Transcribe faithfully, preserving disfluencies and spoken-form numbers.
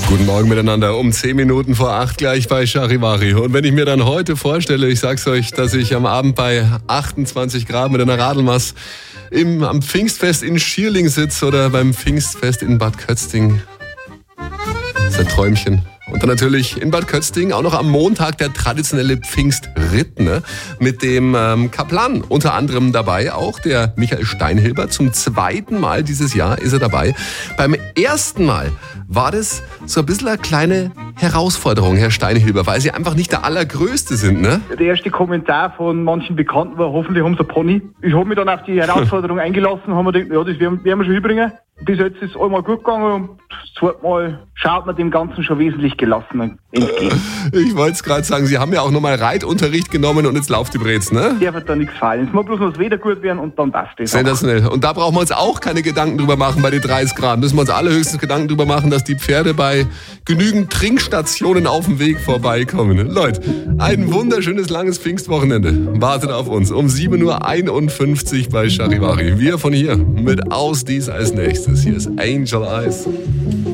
Guten Morgen miteinander, um zehn Minuten vor acht gleich bei Charivari. Und wenn ich mir dann heute vorstelle, ich sag's euch, dass ich am Abend bei achtundzwanzig Grad mit einer Radelmaß im, am Pfingstfest in Schierling sitze oder beim Pfingstfest in Bad Kötzting. Das ist ein Träumchen. Und dann natürlich in Bad Kötzting auch noch am Montag der traditionelle Pfingstritt, ne? Mit dem ähm, Kaplan unter anderem dabei, auch der Michael Steinhilber. Zum zweiten Mal dieses Jahr ist er dabei. Beim ersten Mal war das so ein bisschen eine kleine Herausforderung, Herr Steinhilber, weil Sie einfach nicht der Allergrößte sind, ne? Der erste Kommentar von manchen Bekannten war, hoffentlich haben sie ein Pony. Ich habe mich dann auf die Herausforderung eingelassen und habe mir gedacht, ja, das werden, werden wir schon hinbringen. Bis jetzt ist es einmal gut gegangen und das zweite Mal schaut man dem Ganzen schon wesentlich gelassener entgegen. Ich wollte es gerade sagen, Sie haben ja auch nochmal Reitunterricht genommen und jetzt lauft die Brez, ne? Darf da nichts fallen. Es muss bloß noch das Wetter gut werden und dann passt das. Sensationell. Und da brauchen wir uns auch keine Gedanken drüber machen bei den dreißig Grad. Müssen wir uns alle höchstens Gedanken drüber machen, dass die Pferde bei genügend Trinkstationen auf dem Weg vorbeikommen. Leute, ein wunderschönes langes Pfingstwochenende wartet auf uns. Um sieben Uhr einundfünfzig bei Charivari. Wir von hier mit Aus Dies als nächstes. Hier ist Angel Eyes.